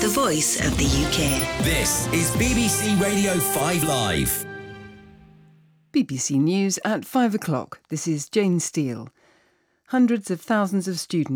the voice of the UK. This is BBC Radio 5 Live. BBC News at 5 o'clock. This is Jane Steele. Hundreds of thousands of students